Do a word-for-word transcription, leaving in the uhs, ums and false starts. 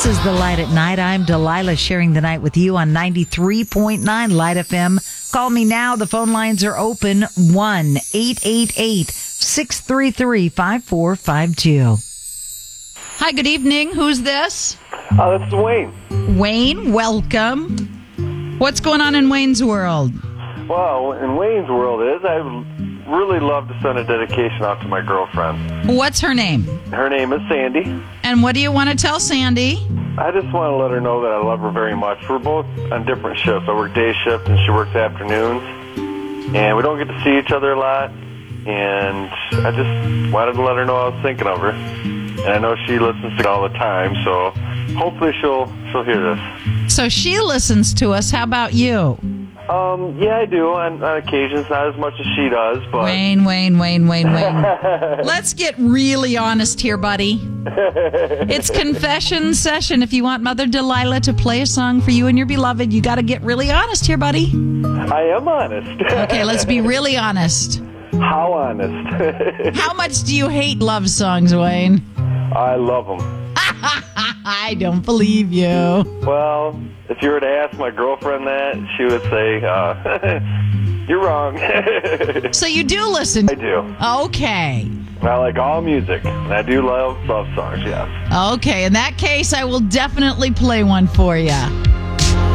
This is The Light at Night. I'm Delilah, sharing the night with you on ninety-three point nine Light F M. Call me now. The phone lines are open. one eight eight eight, six three three, five four five two. Hi, good evening. Who's this? Uh, this is Wayne. Wayne, welcome. What's going on in Wayne's world? Well, in Wayne's world is I really love to send a dedication out to my girlfriend. What's her name? Her name is Sandy. And what do you want to tell Sandy? I just want to let her know that I love her very much. We're both on different shifts. I work day shift and she works afternoons. And we don't get to see each other a lot. And I just wanted to let her know I was thinking of her. And I know she listens to it all the time, so hopefully she'll she'll hear this. So she listens to us. How about you? Um, yeah, I do on, on occasions, not as much as she does, but... Wayne, Wayne, Wayne, Wayne, Wayne. Let's get really honest here, buddy. It's confession session. If you want Mother Delilah to play a song for you and your beloved, you got to get really honest here, buddy. I am honest. Okay, let's be really honest. How honest? How much do you hate love songs, Wayne? I love them. I don't believe you. Well, if you were to ask my girlfriend that, she would say, uh, you're wrong. So you do listen? I do. Okay. I like all music, and I do love love songs, yes. Okay, in that case, I will definitely play one for you.